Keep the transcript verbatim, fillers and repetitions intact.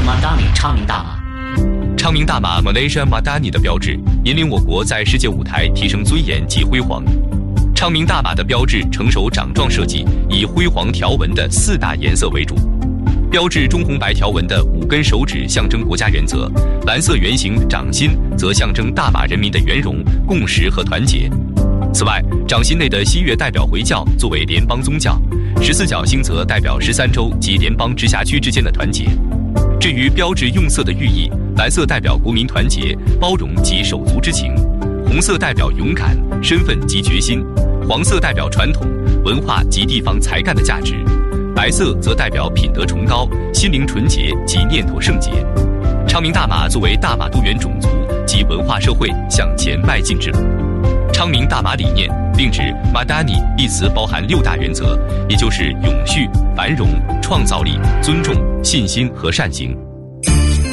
Madani 昌明大马。 昌明大马 Malaysia Madani 的标志，引领我国在世界舞台提升尊严及辉煌。昌明大马的标志成熟掌状设计，以灰黄条纹的四大颜色为主。标志中红白条纹的五根手指象征国家原则，蓝色圆形掌心则象征大马人民的圆融、共识和团结。此外，掌心内的西月代表回教作为联邦宗教，十四角星则代表十三州及联邦直辖区之间的团结。至于标志用色的寓意，蓝色代表国民团结、包容及手足之情，红色代表勇敢、身份及决心，黄色代表传统、文化及地方才干的价值，白色则代表品德崇高、心灵纯洁及念头圣洁。昌明大马作为大马多元种族及文化社会向前迈进之路。昌明大马理念并指 Madani 一词包含六大原则，也就是永续、繁荣、创造力、尊重、信心和善行。